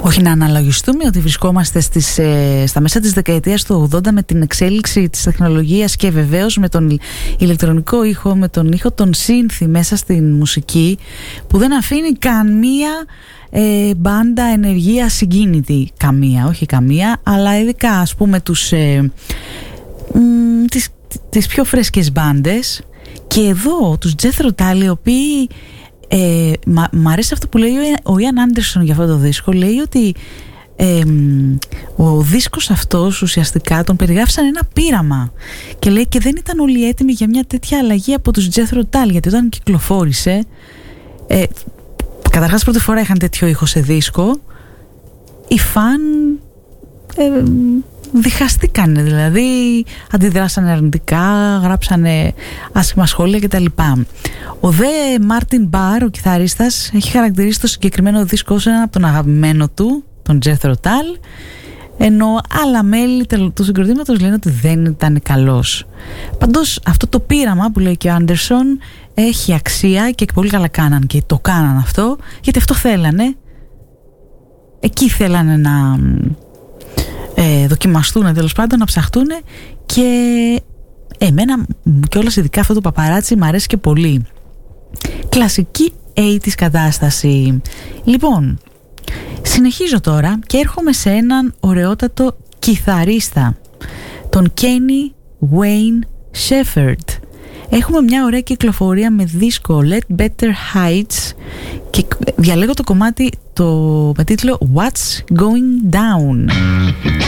Όχι να αναλογιστούμε ότι βρισκόμαστε στα μέσα της δεκαετίας του 80 με την εξέλιξη της τεχνολογίας και βεβαίως με τον ηλεκτρονικό ήχο, με τον ήχο των σύνθη μέσα στην μουσική, που δεν αφήνει καμία μπάντα ενεργεία συγκίνητη. Όχι καμία, αλλά ειδικά ας πούμε τις πιο φρέσκες μπάντες. Και εδώ τους Jethro Tull, οι οποίοι μ' αρέσει αυτό που λέει ο Ian Anderson για αυτό το δίσκο. Λέει ότι ο δίσκος αυτός ουσιαστικά τον περιγράφει σαν ένα πείραμα, και λέει και δεν ήταν όλοι έτοιμοι για μια τέτοια αλλαγή από τους Jethro Tull, γιατί όταν κυκλοφόρησε, καταρχάς πρώτη φορά είχαν τέτοιο ήχο σε δίσκο, οι φαν διχαστήκανε, δηλαδή αντιδράσανε αρνητικά, γράψανε άσχημα σχόλια κτλ. Ο δε Μάρτιν Μπαρ, ο κιθαρίστας, έχει χαρακτηρίσει το συγκεκριμένο δίσκο ως ένα από τον αγαπημένο του, τον Jethro Tull, ενώ άλλα μέλη του συγκροτήματος λένε ότι δεν ήταν καλός. Πάντως αυτό το πείραμα που λέει και ο Άντερσον έχει αξία, και πολύ καλά κάναν και το κάναν αυτό, γιατί αυτό θέλανε. Εκεί θέλανε να δοκιμαστούν, τέλος πάντων, να ψαχτούν, και εμένα κιόλας ειδικά αυτό το παπαράτσι μ' αρέσει και πολύ. Κλασική 80's κατάσταση. Λοιπόν, συνεχίζω τώρα και έρχομαι σε έναν ωραιότατο κιθαρίστα, τον Kenny Wayne Shepherd. Έχουμε μια ωραία κυκλοφορία με δίσκο Let Better Heights, και διαλέγω το κομμάτι με τίτλο What's Going Down.